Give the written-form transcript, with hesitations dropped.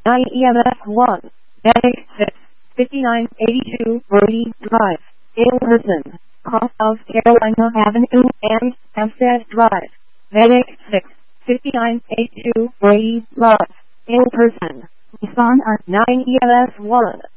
9 EMS 1, Medic 6, 5982 Brody Drive, ill person, cross South Carolina Avenue and Hempstead Drive, Medic 6, 5982 Brody Drive, ill person, respond at 9 EMS 1.